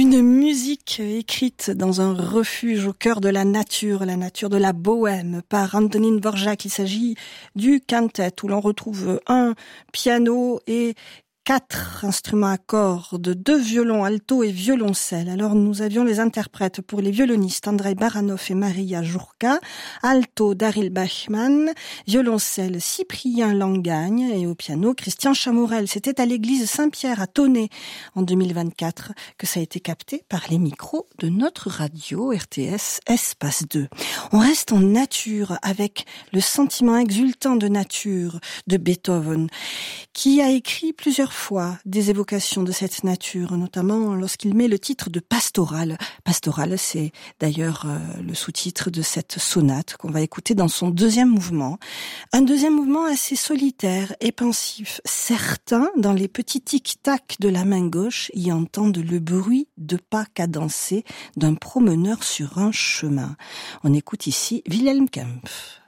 Une musique écrite dans un refuge au cœur de la nature de la bohème, par Antonín Dvořák. Il s'agit du quintet où l'on retrouve un piano et 4 instruments à cordes, 2 violons alto et violoncelle. Alors nous avions les interprètes pour les violonistes Andrei Baranov et Maria Jurka, alto Daryl Bachmann, violoncelle Cyprien Langagne et au piano Christian Chamorel. C'était à l'église Saint-Pierre à Tonnet en 2024 que ça a été capté par les micros de notre radio RTS Espace 2. On reste en nature avec le sentiment exultant de nature de Beethoven, qui a écrit plusieurs fois des évocations de cette nature, notamment lorsqu'il met le titre de Pastoral. Pastoral, c'est d'ailleurs le sous-titre de cette sonate qu'on va écouter dans son deuxième mouvement. Un deuxième mouvement assez solitaire et pensif. Certains, dans les petits tic-tac de la main gauche, y entendent le bruit de pas cadencés d'un promeneur sur un chemin. On écoute ici Wilhelm Kempff.